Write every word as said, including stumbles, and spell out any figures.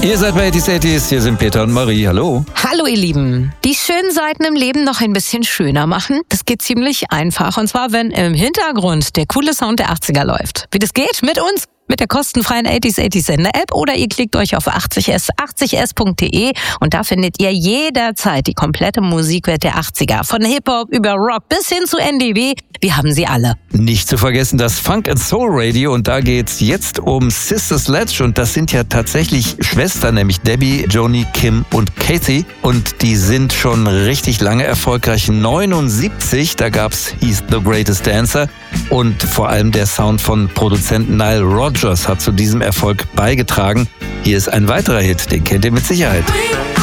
Ihr seid bei achtzig achtzig, hier sind Peter und Marie. Hallo. Hallo ihr Lieben. Die schönen Seiten im Leben noch ein bisschen schöner machen, das geht ziemlich einfach. Und zwar, wenn im Hintergrund der coole Sound der achtziger läuft. Wie das geht? Mit uns, mit der kostenfreien achtzig achtzig Sender-App, oder ihr klickt euch auf achtzig s, achtzig s punkt de und da findet ihr jederzeit die komplette Musikwelt der achtziger. Von Hip-Hop über Rock bis hin zu N D W. Wir haben sie alle. Nicht zu vergessen das Funk and Soul Radio, und da geht's jetzt um Sister Sledge, und das sind ja tatsächlich Schwestern, nämlich Debbie, Joni, Kim und Kathy, und die sind schon richtig lange erfolgreich. neunundsiebzig, da gab's He's the Greatest Dancer, und vor allem der Sound von Produzenten Nile Rodgers hat zu diesem Erfolg beigetragen. Hier ist ein weiterer Hit, den kennt ihr mit Sicherheit.